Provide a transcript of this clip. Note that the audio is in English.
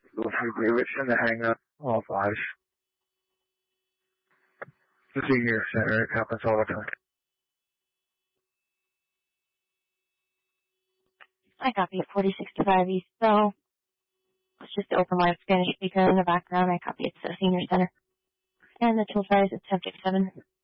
Wilfred Davidson to hang up all fives. The senior center, it happens all the time. I copy 4065 East, so let's just open my Spanish speaker in the background. I copy it to the senior center. And the tool size is subject 7.